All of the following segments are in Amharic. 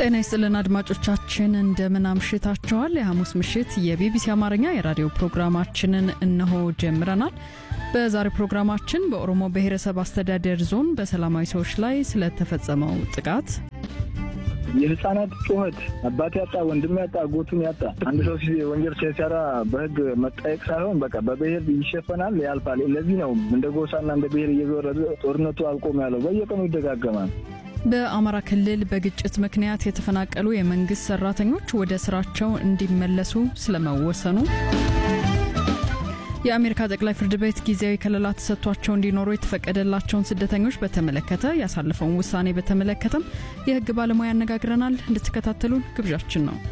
ጤና ይስጥልን አድማጮቻችን እንደምን አምሽታችኋል። የሐሙስ ምሽት የቢቢሲ አማርኛ የራዲዮ ፕሮግራማችንን እነሆ ጀምረናል። በዛሬው ፕሮግራማችን በኦሮሞ ብሔረሰብ አስተዳደር ዞን በሰላማዊ ሰዎች ላይ ስለተፈጸመው ጥቃት፣ የህፃናት ጩኸት፣ አባት ያጣ ወንድም ያጣ ጎቱን ያጣ አንድ ሰው ወንጀል ሲሰራ በህግ መጠየቅ ሳይሆን በቃ በብሔር ይሸፈናል ያልፋል። ለዚህ ነው እንደ ጎሳና እንደ ብሔር እየዞረ ጦርነቱ አልቆም ያለው፣ በየቀኑ ይደጋገማል። በአማራ ክልል በግጭት ምክንያት የተፈናቀሉ የመንግስት ሰራተኞች ወደ ስራቸው እንዲመለሱ ስለመወሰኑ፣ የአሜሪካ ጠቅላይ ፍርድ ቤት ጊዜያዊ ከለላ ተሰጥቷቸው እንዲኖሩ የተፈቀደላቸውን ስደተኞች በተመለከተ ያሳለፈውን ውሳኔ በተመለከተም የህግ ባለሙያ ያነጋግረናል። እንድትከታተሉን ግብዣችን ነው።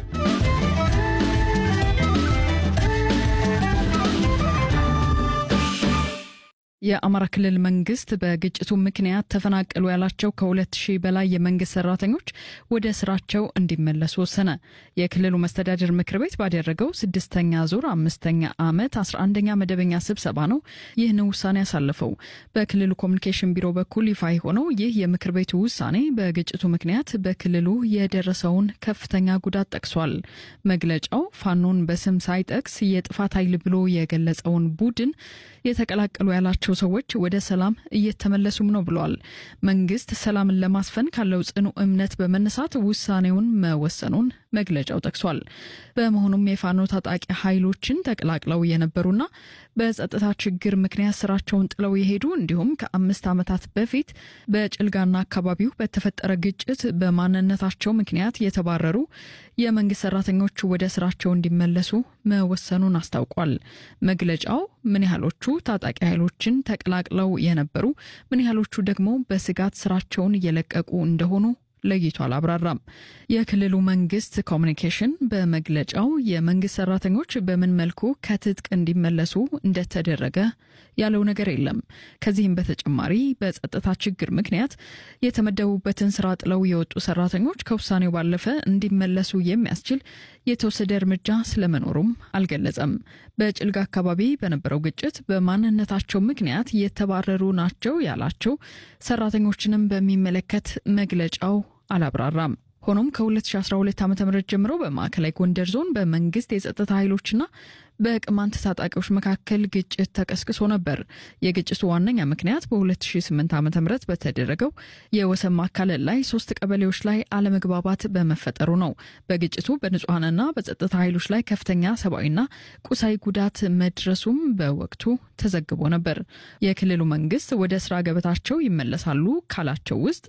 የአማራ ክልል መንግስት በግጭቱ ምክንያት ተፈናቀሉ ያላቸው ከ2000 በላይ የመንግስት ሰራተኞች ወደ ስራቸው እንዲመለሱ ወሰነ። የክልሉ መስተዳድር ምክር ቤት ባደረገው 6ኛ ዙር 5ኛ ዓመት 11ኛ መደበኛ ስብሰባ ነው ይህን ውሳኔ ያሳለፈው። በክልሉ ኮሙኒኬሽን ቢሮ በኩል ይፋ ሆነው ይህ የምክር ቤቱ ውሳኔ በግጭቱ ምክንያት በክልሉ የደረሰውን ከፍተኛ ጉዳት ጠቅሷል። መግለጫው ፋኖን በስም ሳይጠቅስ የጥፋት ኃይል ብሎ የገለጸውን ቡድን የተቀላቀሉ ያላቸው ሰዎች ወደ ሰላም እየተመለሱም ነው ብሏል። መንግስት ሰላምን ለማስፈን ካለው ጽኑ እምነት በመነሳት ውሳኔውን መወሰኑን መግለጫው ጠቅሷል። በመሆኑም የፋኖ ታጣቂ ኃይሎችን ተቀላቅለው የነበሩና በጸጥታ ችግር ምክንያት ስራቸውን ጥለው የሄዱ እንዲሁም ከ5 ዓመታት በፊት በጭልጋና አካባቢው በተፈጠረ ግጭት በማንነታቸው ምክንያት የተባረሩ የመንግስት ሰራተኞች ወደ ስራቸው እንዲመለሱ መወሰኑን አስታውቋል። መግለጫው ምን ያህሎቹ ታጣቂ ኃይሎችን ተቀላቅለው የነበሩ ምን ያህሎቹ ደግሞ በስጋት ስራቸውን እየለቀቁ እንደሆኑ ለይቶ አላብራራም። የክልሉ መንግስት ኮሙኒኬሽን በመግለጫው የመንግስት ሰራተኞች በምን መልኩ ከትጥቅ እንዲመለሱ እንደተደረገ ያለው ነገር የለም። ከዚህም በተጨማሪ በጸጥታ ችግር ምክንያት የተመደቡበትን ስራ ጥለው የወጡ ሰራተኞች ከውሳኔው ባለፈ እንዲመለሱ የሚያስችል የተወሰደ እርምጃ ስለመኖሩም አልገለጸም። በጭልጋ አካባቢ በነበረው ግጭት በማንነታቸው ምክንያት የተባረሩ ናቸው ያላቸው ሰራተኞችንም በሚመለከት መግለጫው አላብራራም። ሆኖም ከ2012 ዓ.ም ጀምሮ በማዕከላዊ ጎንደር ዞን በመንግስት የጸጥታ ኃይሎችና በቅማንት ታጣቂዎች መካከል ግጭት ተቀስቅሶ ነበር። የግጭቱ ዋነኛ ምክንያት በ2008 ዓ.ም በተደረገው የወሰን ማካለል ላይ 3 ቀበሌዎች ላይ አለመግባባት በመፈጠሩ ነው። በግጭቱ በንጹሃንና በጸጥታ ኃይሎች ላይ ከፍተኛ ሰብአዊና ቁሳዊ ጉዳት መድረሱም በወቅቱ ተዘግቦ ነበር። የክልሉ መንግስት ወደ ስራ ገበታቸው ይመለሳሉ ካላቸው ውስጥ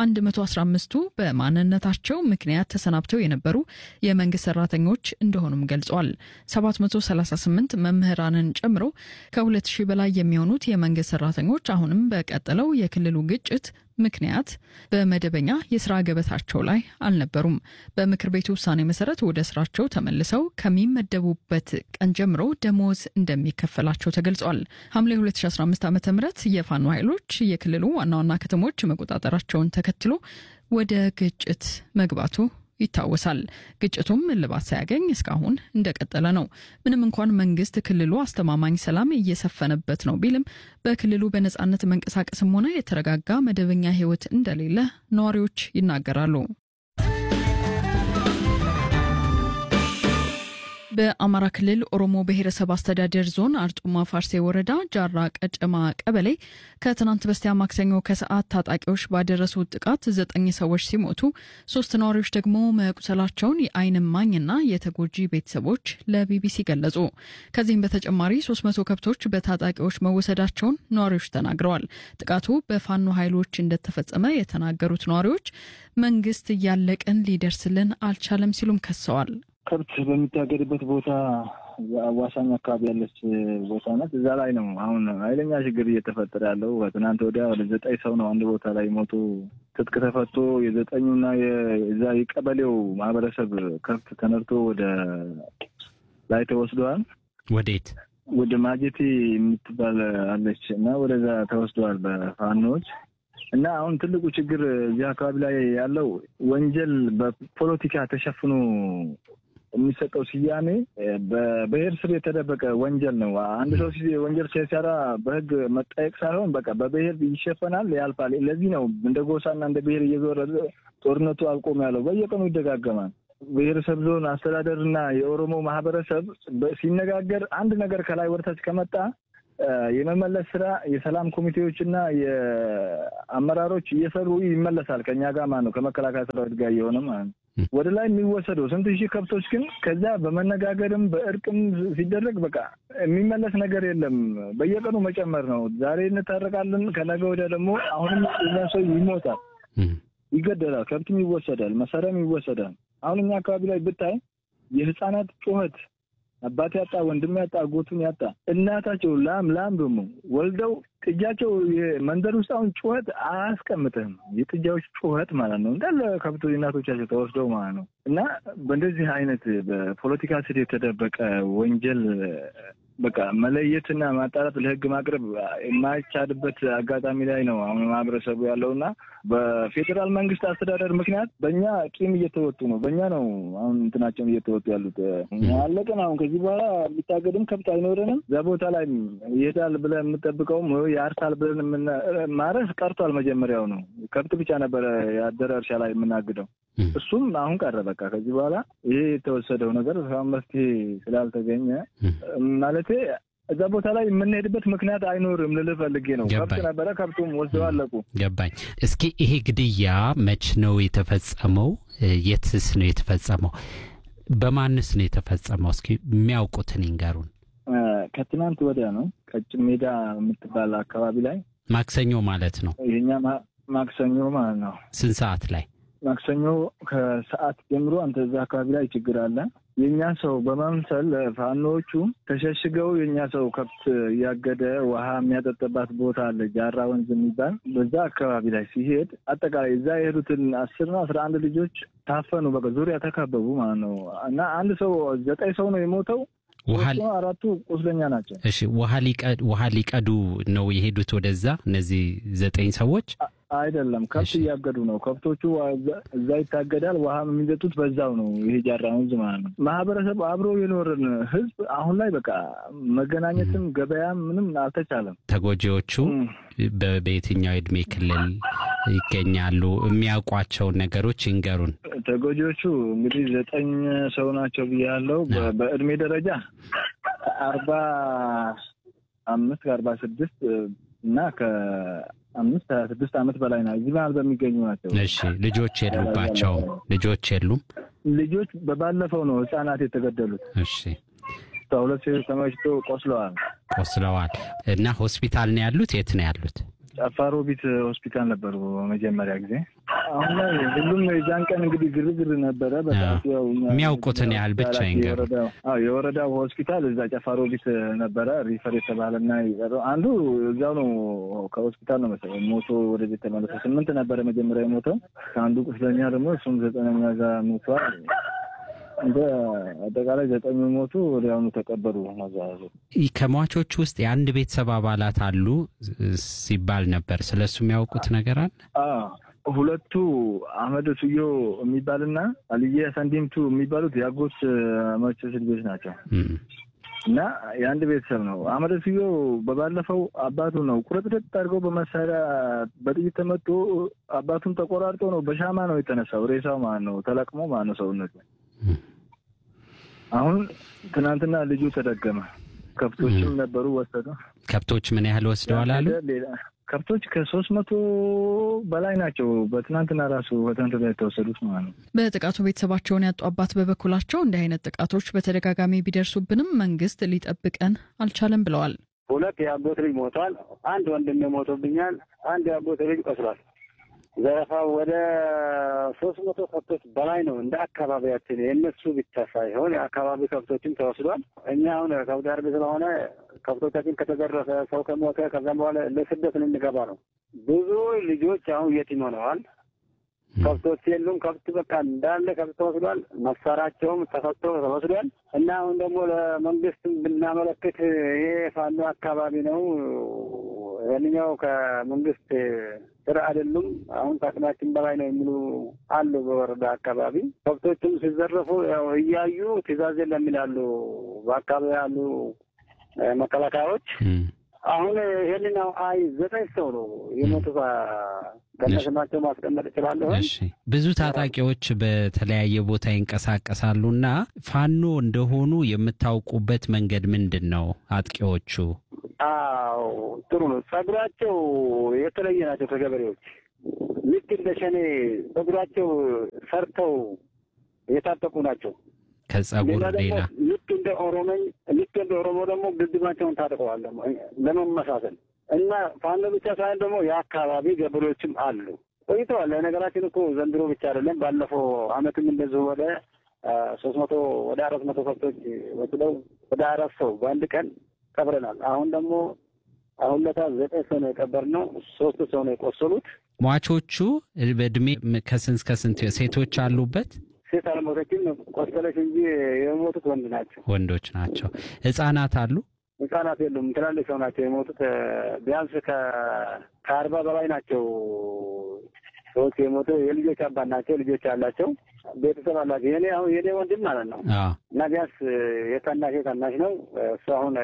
115ቱ በማንነታቸው ምክንያት ተሰናብተው የነበሩ የመንግስት ሰራተኞች እንደሆኑም ገልጿል። 738 መምህራንን ጨምሮ ከ2000 በላይ የሚሆኑት የመንግስት ሰራተኞች አሁንም በቀጠለው የክልሉ ግጭት ምክንያት በመደበኛ የስራ ገበታቸው ላይ አልነበሩም። በምክር ቤቱ ውሳኔ መሰረት ወደ ስራቸው ተመልሰው ከሚመደቡበት ቀን ጀምሮ ደሞዝ እንደሚከፈላቸው ተገልጿል። ሐምሌ 2015 ዓ.ም የፋኖ ኃይሎች የክልሉ ዋና ዋና ከተሞች መቆጣጠራቸውን ተከትሎ ወደ ግጭት መግባቱ ይታወሳል። ግጭቱም እልባት ሳያገኝ እስካሁን እንደቀጠለ ነው። ምንም እንኳን መንግስት ክልሉ አስተማማኝ ሰላም እየሰፈነበት ነው ቢልም በክልሉ በነጻነት መንቀሳቀስም ሆነ የተረጋጋ መደበኛ ህይወት እንደሌለ ነዋሪዎች ይናገራሉ። በአማራ ክልል ኦሮሞ ብሔረሰብ አስተዳደር ዞን አርጡማ ፋርሴ ወረዳ ጃራ ቀጨማ ቀበሌ ከትናንት በስቲያ ማክሰኞ ከሰዓት ታጣቂዎች ባደረሱት ጥቃት 9 ሰዎች ሲሞቱ 3 ነዋሪዎች ደግሞ መቁሰላቸውን የዓይን እማኝና የተጎጂ ቤተሰቦች ለቢቢሲ ገለጹ። ከዚህም በተጨማሪ 300 ከብቶች በታጣቂዎች መወሰዳቸውን ነዋሪዎች ተናግረዋል። ጥቃቱ በፋኖ ኃይሎች እንደተፈጸመ የተናገሩት ነዋሪዎች መንግስት እያለቀን ሊደርስልን አልቻለም ሲሉም ከሰዋል። ከብት በሚታገድበት ቦታ አዋሳኝ አካባቢ ያለች ቦታ ናት። እዛ ላይ ነው አሁን ኃይለኛ ችግር እየተፈጠረ ያለው። ትናንት ወዲያ ወደ 9 ሰው ነው አንድ ቦታ ላይ ሞቶ ትጥቅ ተፈቶ የ9ኙና የዛ የቀበሌው ማህበረሰብ ከብት ተነርቶ ወደ ላይ ተወስዷል። ወዴት? ወደ ማጀቴ የምትባል አለች እና ወደዛ ተወስዷል በፋኖች። እና አሁን ትልቁ ችግር እዚህ አካባቢ ላይ ያለው ወንጀል በፖለቲካ ተሸፍኖ የሚሰጠው ሲያሜ በብሔር ስር የተደበቀ ወንጀል ነው። አንድ ሰው ወንጀል ሲሰራ በህግ መጠየቅ ሳይሆን በቃ በብሔር ይሸፈናል ያልፋል። ለዚህ ነው እንደ ጎሳና እንደ ብሔር እየዞረ ጦርነቱ አልቆም ያለው። በየቀኑ ይደጋገማል። ብሔረሰብ ዞን አስተዳደርና የኦሮሞ ማህበረሰብ ሲነጋገር አንድ ነገር ከላይ ወርታች ከመጣ የመመለስ ስራ የሰላም ኮሚቴዎችና የአመራሮች እየሰሩ ይመለሳል። ከኛ ጋር ማለት ነው ከመከላከያ ሰራዊት ጋር የሆነ ማለት ነው ወደ ላይ የሚወሰደው ስንት ሺህ ከብቶች ግን ከዛ በመነጋገርም በእርቅም ሲደረግ በቃ የሚመለስ ነገር የለም። በየቀኑ መጨመር ነው። ዛሬ እንታረቃለን፣ ከነገ ወዲያ ደግሞ አሁንም እኛ ሰው ይሞታል፣ ይገደላል፣ ከብትም ይወሰዳል፣ መሳሪያም ይወሰዳል። አሁን እኛ አካባቢ ላይ ብታይ የህፃናት ጩኸት አባት ያጣ ወንድም ያጣ አጎቱን ያጣ እናታቸው ላም ደግሞ ወልደው ጥጃቸው የመንደር ውስጥ አሁን ጩኸት አያስቀምጥም። የጥጃዎች ጩኸት ማለት ነው እንዳለ ከብቶ እናቶቻቸው ተወስደው ማለት ነው። እና በእንደዚህ አይነት በፖለቲካ ስር የተደበቀ ወንጀል በቃ መለየትና ማጣራት ለህግ ማቅረብ የማይቻልበት አጋጣሚ ላይ ነው አሁን ማህበረሰቡ ያለውና በፌደራል መንግስት አስተዳደር ምክንያት በእኛ ቂም እየተወጡ ነው። በእኛ ነው አሁን እንትናቸውን እየተወጡ ያሉት። አለቀን። አሁን ከዚህ በኋላ የሚታገድም ከብት አይኖረንም። እዛ ቦታ ላይ ይሄዳል ብለን የምንጠብቀውም ያርሳል ብለን ማረስ ቀርቷል። መጀመሪያው ነው ከብት ብቻ ነበረ ያደረ እርሻ ላይ የምናግደው። እሱም አሁን ቀረ። በቃ ከዚህ በኋላ ይሄ የተወሰደው ነገር መፍትሄ ስላልተገኘ ማለት እዛ ቦታ ላይ የምንሄድበት ምክንያት አይኖርም ልልህ ፈልጌ ነው። ከብት ነበረ ከብቱም ወስደው አለቁ። ገባኝ። እስኪ ይሄ ግድያ መች ነው የተፈጸመው? የትስ ነው የተፈጸመው? በማንስ ነው የተፈጸመው? እስኪ የሚያውቁትን ይንገሩን። ከትናንት ወዲያ ነው ቀጭን ሜዳ የምትባል አካባቢ ላይ ማክሰኞ ማለት ነው። የኛ ማክሰኞ ማለት ነው። ስንት ሰዓት ላይ? ማክሰኞ ከሰዓት ጀምሮ አንተ እዛ አካባቢ ላይ ችግር አለ። የኛ ሰው በመምሰል ፋኖቹ ተሸሽገው የኛ ሰው ከብት ያገደ ውሃ የሚያጠጣባት ቦታ አለ ጃራ ወንዝ የሚባል በዛ አካባቢ ላይ ሲሄድ አጠቃላይ እዛ የሄዱትን 11 ልጆች ታፈኑ። በቃ ዙሪያ ተከበቡ ማለት ነው። እና አንድ ሰው 9 ሰው ነው የሞተው። አራቱ ቁስለኛ ናቸው። እሺ ውሃ ሊቀዱ ነው የሄዱት ወደዛ እነዚህ 9 ሰዎች አይደለም፣ ከብት እያገዱ ነው። ከብቶቹ እዛ ይታገዳል። ውሃ የሚጠጡት በዛው ነው። ይሄ ጃራ ወንዝ ማለት ነው። ማህበረሰብ አብሮ የኖርን ህዝብ አሁን ላይ በቃ መገናኘትም ገበያም ምንም አልተቻለም። ተጎጂዎቹ በየትኛው እድሜ ክልል ይገኛሉ? የሚያውቋቸው ነገሮች ይንገሩን። ተጎጂዎቹ እንግዲህ 9 ሰው ናቸው ብያለሁ። በእድሜ ደረጃ 45 ከ46 እና ከ5-6 ዓመት በላይ ነው። እዚህ ማለት በሚገኙ ናቸው። እሺ ልጆች የሉባቸው? ልጆች የሉም። ልጆች በባለፈው ነው ህፃናት የተገደሉት። እሺ 2 ሴቶች ተመችቶ ቆስለዋል እና ሆስፒታል ነው ያሉት? የት ነው ያሉት? ጨፋሮቢት ሆስፒታል ነበሩ መጀመሪያ ጊዜ። አሁን ላይ ሁሉም የዛን ቀን እንግዲህ ግርግር ነበረ። በጣም ያው የሚያውቁትን ያህል ብቻ ይንገሩ። የወረዳው ሆስፒታል እዛ ጨፋሮቢት ነበረ። ሪፈር የተባለና ይቀረው አንዱ እዛው ነው ከሆስፒታል ነው መሰለኝ ሞቶ ወደ ቤት ተመለሰ። 8 ነበረ መጀመሪያ የሞተው። አንዱ ቁስለኛ ደግሞ እሱም 9ኛ ዛ ሞቷል። እንደ አጠቃላይ 9 ሞቱ ወዲያውኑ ተቀበሩ። ማዛዙ ከሟቾች ውስጥ የአንድ ቤተሰብ አባላት አሉ ሲባል ነበር። ስለሱ የሚያውቁት ነገር አለ? ሁለቱ አህመድ ሱዮ የሚባልና አልዬ ሰንዲምቱ የሚባሉት ያጎት መቸስ ልጆች ናቸው። እና የአንድ ቤተሰብ ነው። አህመድ ሱዮ በባለፈው አባቱ ነው ቁርጥርጥ አድርገው በመሳሪያ በጥይት ተመቶ አባቱን ተቆራርጦ ነው በሻማ ነው የተነሳው። ሬሳው ማለት ነው ተለቅሞ ማለት ነው ሰውነቱ። አሁን ትናንትና ልጁ ተደገመ። ከብቶችም ነበሩ ወሰዱ። ከብቶች ምን ያህል ወስደዋል አሉ? ከብቶች ከ300 በላይ ናቸው። በትናንትና ራሱ ወተንተ ላይ ተወሰዱት ማለት ነው። በጥቃቱ ቤተሰባቸውን ያጡ አባት በበኩላቸው እንዲህ አይነት ጥቃቶች በተደጋጋሚ ቢደርሱብንም መንግስት ሊጠብቀን አልቻለም ብለዋል። 2 የአጎት ልጅ ሞቷል። 1 ወንድም ሞቶብኛል። 1 የአጎት ልጅ ቆስሏል። ዘረፋው ወደ 300 ከብቶች በላይ ነው። እንደ አካባቢያችን የነሱ ብቻ ሳይሆን የአካባቢ ከብቶችም ተወስዷል። እኛ አሁን ከብት አርቢ ስለሆነ ከብቶቻችን ከተዘረፈ ሰው ከሞተ ከዛም በኋላ ለስደት ልንገባ ነው። ብዙ ልጆች አሁን የቲም ሆነዋል። ከብቶች የሉም። ከብት በቃ እንዳለ ከብት ተወስዷል። መሳሪያቸውም ተወስዷል። እና አሁን ደግሞ ለመንግስት ብናመለክት ይሄ ፋኖ አካባቢ ነው። ይሄንኛው ከመንግስት ስራ አይደሉም አሁን ታቅማችን በላይ ነው የሚሉ አሉ። በወረዳ አካባቢ ከብቶችም ሲዘረፉ ያው እያዩ ትዕዛዝ የለም ይላሉ በአካባቢ ያሉ መከላከያዎች። አሁን ይሄንን አይ 9 ሰው ነው የሞቱት። ከነስማቸው ማስቀመጥ እችላለሁ። እሺ ብዙ ታጣቂዎች በተለያየ ቦታ ይንቀሳቀሳሉና ፋኖ እንደሆኑ የምታውቁበት መንገድ ምንድነው? አጥቂዎቹ አዎ ጥሩ ነው። ጸጉራቸው የተለየ ናቸው ከገበሬዎች። ልክ እንደ ሸኔ ጸጉራቸው ሰርተው የታጠቁ ናቸው። ከጸጉር ሌላ ልክ እንደ ኦሮሞ ደግሞ ግድባቸውን ታጥቀዋል ለመመሳሰል እና ፋኖ ብቻ ሳይሆን ደግሞ የአካባቢ ገበሬዎችም አሉ ቆይተዋል። ለነገራችን እኮ ዘንድሮ ብቻ አይደለም ባለፈው አመትም እንደዚህ ወደ 300 ወደ 400 ከብቶች ወጥተው ወደ 4 ሰው በአንድ ቀን ቀብረናል። አሁን ለታ 9 ሰው ነው የቀበርነው፣ 3 ሰው ነው የቆሰሉት። ሟቾቹ በእድሜ ከስንት ሴቶች አሉበት? ሴት አልሞተችም፣ ቆሰለች እንጂ የሞቱት ወንዶች ናቸው። ህፃናት አሉ? ህፃናት የሉም፣ ትላልቅ ሰው ናቸው የሞቱት። ቢያንስ ከ40 በላይ ናቸው ሰዎች የሞቱ። የልጆች አባት ናቸው፣ ልጆች አላቸው፣ ቤተሰብ አላቸው። የኔ ወንድም ማለት ነው እና ቢያንስ የታናሽ ነው እሱ አሁን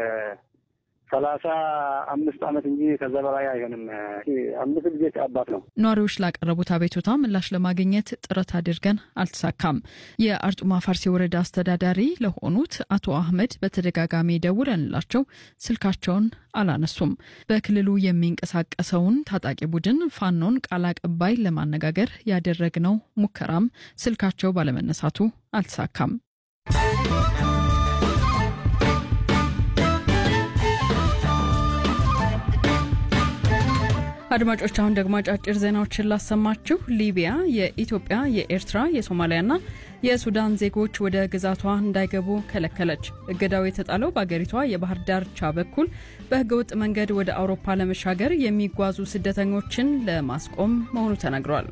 35 ዓመት እንጂ ከዛ በላይ አይሆንም። 5 ልጆች አባት ነው። ነዋሪዎች ላቀረቡት አቤቱታ ምላሽ ለማግኘት ጥረት አድርገን አልተሳካም። የአርጡማ ፋርሲ ወረዳ አስተዳዳሪ ለሆኑት አቶ አህመድ በተደጋጋሚ ደውለንላቸው ስልካቸውን አላነሱም። በክልሉ የሚንቀሳቀሰውን ታጣቂ ቡድን ፋኖን ቃል አቀባይ ለማነጋገር ያደረግነው ሙከራም ስልካቸው ባለመነሳቱ አልተሳካም። አድማጮች አሁን ደግሞ አጫጭር ዜናዎችን ላሰማችሁ። ሊቢያ የኢትዮጵያ፣ የኤርትራ፣ የሶማሊያና የሱዳን ዜጎች ወደ ግዛቷ እንዳይገቡ ከለከለች። እገዳው የተጣለው በአገሪቷ የባህር ዳርቻ በኩል በህገወጥ መንገድ ወደ አውሮፓ ለመሻገር የሚጓዙ ስደተኞችን ለማስቆም መሆኑ ተነግሯል።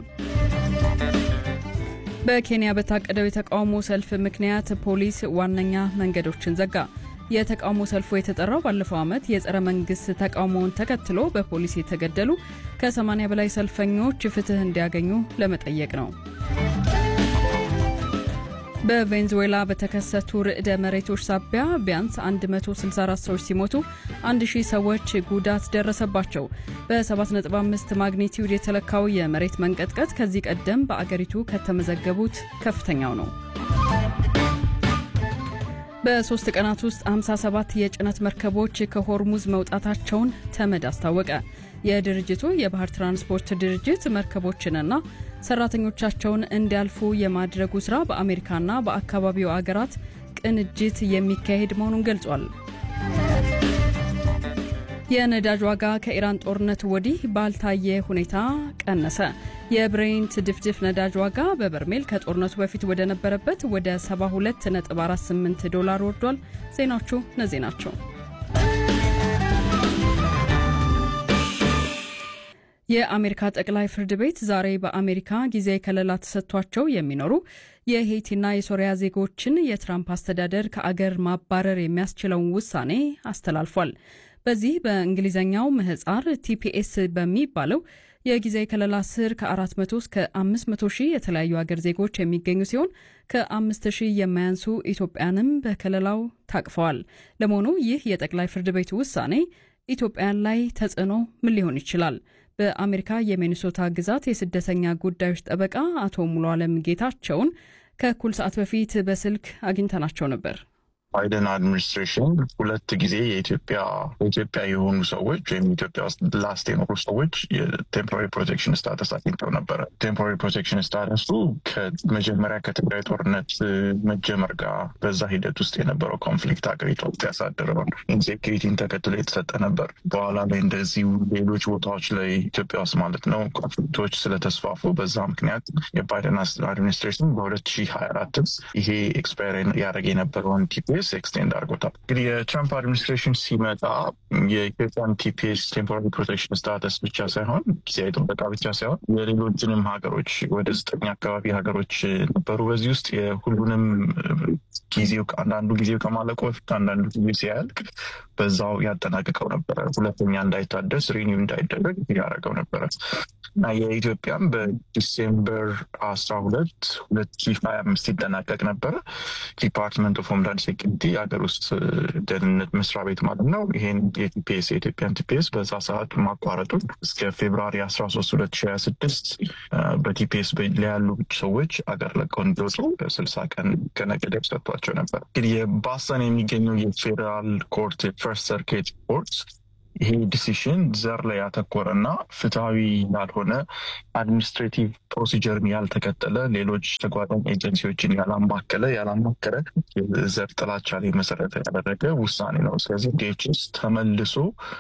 በኬንያ በታቀደው የተቃውሞ ሰልፍ ምክንያት ፖሊስ ዋነኛ መንገዶችን ዘጋ። የተቃውሞ ሰልፉ የተጠራው ባለፈው ዓመት የጸረ መንግስት ተቃውሞውን ተከትሎ በፖሊስ የተገደሉ ከ80 በላይ ሰልፈኞች ፍትህ እንዲያገኙ ለመጠየቅ ነው። በቬንዙዌላ በተከሰቱ ርዕደ መሬቶች ሳቢያ ቢያንስ 164 ሰዎች ሲሞቱ 1000 ሰዎች ጉዳት ደረሰባቸው። በ7.5 ማግኒቲዩድ የተለካው የመሬት መንቀጥቀጥ ከዚህ ቀደም በአገሪቱ ከተመዘገቡት ከፍተኛው ነው። በ3 ቀናት ውስጥ 57 የጭነት መርከቦች ከሆርሙዝ መውጣታቸውን ተመድ አስታወቀ። የድርጅቱ የባህር ትራንስፖርት ድርጅት መርከቦችንና ሰራተኞቻቸውን እንዲያልፉ የማድረጉ ስራ በአሜሪካና በአካባቢው አገራት ቅንጅት የሚካሄድ መሆኑን ገልጿል። የነዳጅ ዋጋ ከኢራን ጦርነት ወዲህ ባልታየ ሁኔታ ቀነሰ። የብሬንት ድፍድፍ ነዳጅ ዋጋ በበርሜል ከጦርነቱ በፊት ወደ ነበረበት ወደ $72.48 ወርዷል። ዜናዎቹ እነዚህ ናቸው። የአሜሪካ ጠቅላይ ፍርድ ቤት ዛሬ በአሜሪካ ጊዜያዊ ከለላ ተሰጥቷቸው የሚኖሩ የሄይቲና የሶሪያ ዜጎችን የትራምፕ አስተዳደር ከአገር ማባረር የሚያስችለውን ውሳኔ አስተላልፏል። በዚህ በእንግሊዘኛው ምህጻር TPS በሚባለው የጊዜያዊ ከለላ ስር ከ400 እስከ 500 ሺህ የተለያዩ አገር ዜጎች የሚገኙ ሲሆን ከ5000 የማያንሱ ኢትዮጵያንም በከለላው ታቅፈዋል። ለመሆኑ ይህ የጠቅላይ ፍርድ ቤት ውሳኔ ኢትዮጵያን ላይ ተጽዕኖ ምን ሊሆን ይችላል? በአሜሪካ የሚኒሶታ ግዛት የስደተኛ ጉዳዮች ጠበቃ አቶ ሙሉ አለም ጌታቸውን ከእኩል ሰዓት በፊት በስልክ አግኝተናቸው ነበር። ባይደን አድሚኒስትሬሽን 2 ጊዜ የኢትዮጵያ የሆኑ ሰዎች ወይም ኢትዮጵያ ውስጥ ላስት የኖሩ ሰዎች የቴምፖራሪ ፕሮቴክሽን ስታተስ አግኝተው ነበረ። ቴምፖራሪ ፕሮቴክሽን ስታተሱ ከመጀመሪያ ከትግራይ ጦርነት መጀመር ጋር በዛ ሂደት ውስጥ የነበረው ኮንፍሊክት ሀገሪቷ ውስጥ ያሳደረውን ኢንሴኪሪቲን ተከትሎ የተሰጠ ነበር። በኋላ ላይ እንደዚሁ ሌሎች ቦታዎች ላይ ኢትዮጵያ ውስጥ ማለት ነው ኮንፍሊክቶች ስለተስፋፉ በዛ ምክንያት የባይደን አድሚኒስትሬሽን በ2024 ይሄ ኤክስፓየር ያደረገ የነበረውን TPS ቲፒኤስ ኤክስቴንድ አድርጎታል። እንግዲህ የትራምፕ አድሚኒስትሬሽን ሲመጣ የኢትዮጵያን ቲፒኤስ ቴምፖራሪ ፕሮቴክሽን ስታተስ ብቻ ሳይሆን ጊዜያዊ ጥበቃ ብቻ ሳይሆን የሌሎችንም ሀገሮች ወደ 9 አካባቢ ሀገሮች ነበሩ። በዚህ ውስጥ የሁሉንም አንዳንዱ ጊዜው ከማለቁ በፊት አንዳንዱ ጊዜ ሲያልቅ በዛው ያጠናቅቀው ነበረ። ሁለተኛ እንዳይታደስ ሪኒው እንዳይደረግ ያደረገው ነበረ እና የኢትዮጵያም በዲሴምበር 12 2025 ይጠናቀቅ ነበረ። ዲፓርትመንት ኦፍ ሆምላንድ ሴኩሪቲ ሀገር ውስጥ ደህንነት መስሪያ ቤት ማለት ነው ይሄን የቲፒኤስ የኢትዮጵያን ቲፒኤስ በዛ ሰዓት ማቋረጡን እስከ ፌብሩዋሪ 13 2026 በቲፒኤስ ላይ ያሉ ሰዎች አገር ለቀው እንዲወጡ 60 ቀን ገደብ ሰጥቷቸው ነበር። እንግዲህ የባስተን የሚገኘው የፌዴራል ኮርት የፈርስት ሰርኪት ኮርት ይሄ ዲሲሽን ዘር ላይ ያተኮረና ፍትሐዊ ያልሆነ አድሚኒስትሬቲቭ ፕሮሲጀርን ያልተከተለ ሌሎች ተጓዳኝ ኤጀንሲዎችን ያላማከለ ዘር ጥላቻ ላይ መሰረት ያደረገ ውሳኔ ነው። ስለዚህ ዲኤችኤስ ተመልሶ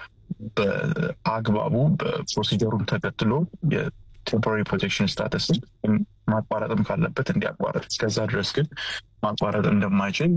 በአግባቡ በፕሮሲጀሩን ተከትሎ የቴምፖራሪ ፕሮቴክሽን ስታተስ ማቋረጥም ካለበት እንዲያቋረጥ፣ እስከዛ ድረስ ግን ማቋረጥ እንደማይችል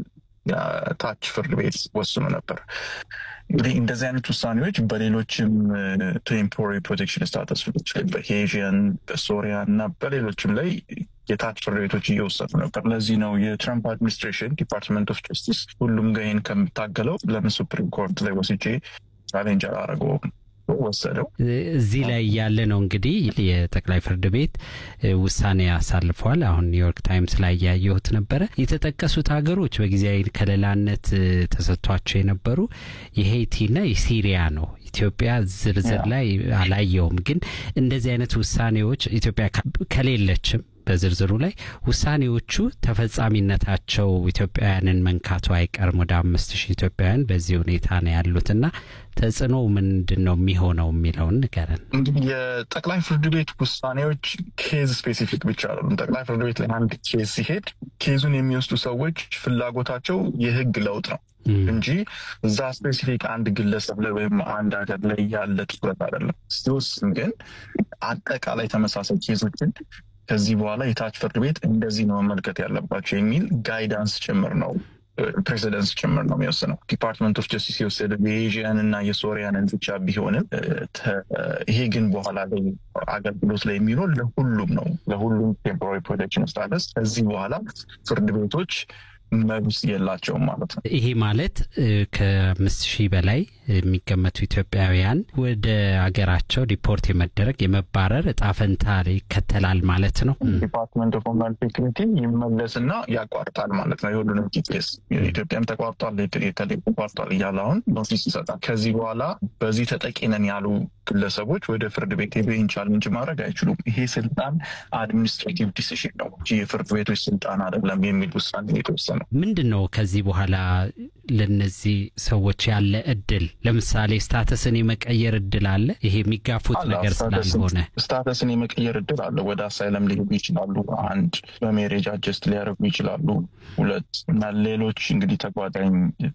ታች ፍርድ ቤት ወስኖ ነበር። እንግዲህ እንደዚህ አይነት ውሳኔዎች በሌሎችም ቴምፖራሪ ፕሮቴክሽን ስታተስ በሄዥያን በሶሪያ እና በሌሎችም ላይ የታች ፍርድ ቤቶች እየወሰኑ ነበር። ለዚህ ነው የትራምፕ አድሚኒስትሬሽን ዲፓርትመንት ኦፍ ጀስቲስ ሁሉም ጋይን ከምታገለው ለምን ሱፕሪም ኮርት ላይ ወስጄ ቻሌንጅ አላረገውም ወሰደው። እዚህ ላይ ያለ ነው እንግዲህ የጠቅላይ ፍርድ ቤት ውሳኔ ያሳልፈዋል። አሁን ኒውዮርክ ታይምስ ላይ ያየሁት ነበረ። የተጠቀሱት ሀገሮች በጊዜያዊ ከለላነት ተሰጥቷቸው የነበሩ የሄይቲና የሲሪያ ነው። ኢትዮጵያ ዝርዝር ላይ አላየውም። ግን እንደዚህ አይነት ውሳኔዎች ኢትዮጵያ ከሌለችም በዝርዝሩ ላይ ውሳኔዎቹ ተፈጻሚነታቸው ኢትዮጵያውያንን መንካቱ አይቀርም። ወደ 5000 ኢትዮጵያውያን በዚህ ሁኔታ ነው ያሉትና ተጽዕኖ ምንድነው የሚሆነው የሚለውን ንገረን። እንግዲህ የጠቅላይ ፍርድ ቤት ውሳኔዎች ኬዝ ስፔሲፊክ ብቻ አይደሉም። ጠቅላይ ፍርድ ቤት ላይ አንድ ኬዝ ሲሄድ ኬዙን የሚወስዱ ሰዎች ፍላጎታቸው የህግ ለውጥ ነው እንጂ እዛ ስፔሲፊክ አንድ ግለሰብ ላይ ወይም አንድ ሀገር ላይ ያለ ትኩረት አይደለም። ሲወስን ግን አጠቃላይ ተመሳሳይ ኬዞችን ከዚህ በኋላ የታች ፍርድ ቤት እንደዚህ ነው መመልከት ያለባቸው የሚል ጋይዳንስ ጭምር ነው ፕሬሲደንስ ጭምር ነው የሚወስነው። ዲፓርትመንት ኦፍ ጀስቲስ የወሰደ የኤዥያን እና የሶሪያንን ብቻ ቢሆንም ይሄ ግን በኋላ ላይ አገልግሎት ላይ የሚኖር ለሁሉም ነው። ለሁሉም ቴምፖራሪ ፕሮቴክሽን ስታተስ ከዚህ በኋላ ፍርድ ቤቶች መብት የላቸውም ማለት ነው። ይሄ ማለት ከ5000 በላይ የሚገመቱ ኢትዮጵያውያን ወደ አገራቸው ዲፖርት የመደረግ የመባረር እጣ ፈንታ ይከተላል ማለት ነው። ዲፓርትመንት ኦፍ ሆምላንድ ሴኩሪቲ ይመለስና ያቋርጣል ማለት ነው። የሁሉንም ቲፒኤስ ኢትዮጵያም ተቋርጧል፣ ተቋርጧል እያለ አሁን ኖቲስ ይሰጣል። ከዚህ በኋላ በዚህ ተጠቂ ነን ያሉ ግለሰቦች ወደ ፍርድ ቤት ሄደው ቻሌንጅ ማድረግ አይችሉም። ይሄ ስልጣን አድሚኒስትሬቲቭ ዲሲሽን ነው እንጂ የፍርድ ቤቶች ስልጣን አይደለም የሚል ውሳኔ የተወሰነ። ምንድነው ከዚህ በኋላ ለነዚህ ሰዎች ያለ እድል? ለምሳሌ ስታተስን የመቀየር እድል አለ? ይሄ የሚጋፉት ነገር ስላልሆነ ስታተስን የመቀየር እድል አለ። ወደ አሳይለም ሊገቡ ይችላሉ። አንድ በሜሬጅ አጀስት ሊያደርጉ ይችላሉ። ሁለት እና ሌሎች እንግዲህ ተጓዳኝ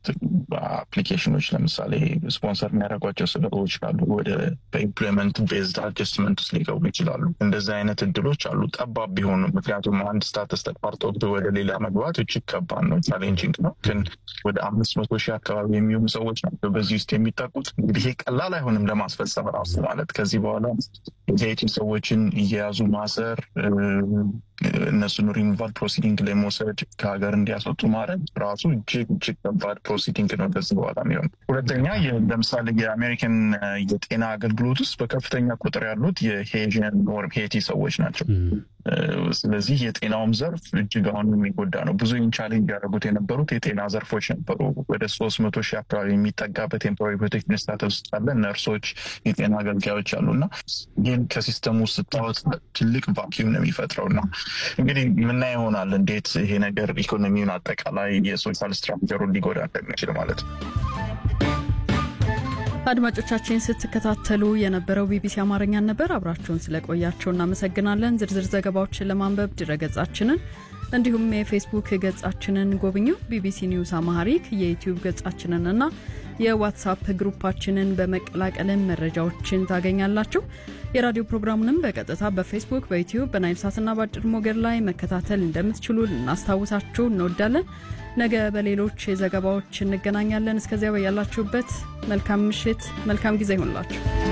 አፕሊኬሽኖች ለምሳሌ ስፖንሰር የሚያደርጓቸው ሰዎች ካሉ ወደ በኢምፕሎይመንት ቤዝድ አጀስትመንት ውስጥ ሊገቡ ይችላሉ። እንደዚህ አይነት እድሎች አሉ፣ ጠባብ ቢሆኑ። ምክንያቱም አንድ ስታተስ ተቋርጦ ወደ ሌላ መግባት እጅግ ከባድ ነው፣ ቻሌንጂንግ ነው። ግን ወደ 500,000 አካባቢ የሚሆኑ ሰዎች ናቸው በዚህ ውስጥ የሚጠቁት። እንግዲህ ይሄ ቀላል አይሆንም ለማስፈጸም ራሱ ማለት ከዚህ በኋላ የሄይቲ ሰዎችን እየያዙ ማሰር፣ እነሱን ሪሙቫል ፕሮሲዲንግ ላይ መውሰድ፣ ከሀገር እንዲያስወጡ ማድረግ ራሱ እጅግ ከባድ ፕሮሲዲንግ ነው ከዚህ በኋላ የሚሆን። ሁለተኛ ለምሳሌ የአሜሪካን የጤና አገልግሎት ውስጥ በከፍተኛ ቁጥር ያሉት የሄዥያን ወይም ሄይቲ ሰዎች ናቸው። ስለዚህ የጤናውም ዘርፍ እጅግ አሁን የሚጎዳ ነው። ብዙ ቻሌንጅ ያደረጉት የነበሩት የጤና ዘርፎች ነበሩ። ወደ 300,000 አካባቢ የሚጠጋ በቴምፖራሪ ፕሮቴክሽን ስታተስ ውስጥ ያለ ነርሶች፣ የጤና አገልጋዮች አሉና ይህን ከሲስተሙ ውስጥ ስታወጥ ትልቅ ቫኪዩም ነው የሚፈጥረውና እንግዲህ ምናየው ይሆናል እንዴት ይሄ ነገር ኢኮኖሚውን አጠቃላይ የሶሻል ስትራክቸሩን ሊጎዳ እንደሚችል ማለት ነው። አድማጮቻችን ስትከታተሉ የነበረው ቢቢሲ አማርኛ ነበር። አብራችሁን ስለቆያችሁ እናመሰግናለን። ዝርዝር ዘገባዎችን ለማንበብ ድረገጻችንን እንዲሁም የፌስቡክ ገጻችንን ጎብኙ። ቢቢሲ ኒውስ አማሃሪክ የዩቲዩብ ገጻችንንና የዋትስአፕ ግሩፓችንን በመቀላቀል መረጃዎችን ታገኛላችሁ። የራዲዮ ፕሮግራሙንም በቀጥታ በፌስቡክ፣ በዩቲዩብ፣ በናይልሳትና በአጭር ሞገድ ላይ መከታተል እንደምትችሉ እናስታውሳችሁ እንወዳለን። ነገ በሌሎች ዘገባዎች እንገናኛለን። እስከዚያው ያላችሁበት መልካም ምሽት፣ መልካም ጊዜ ይሁንላችሁ።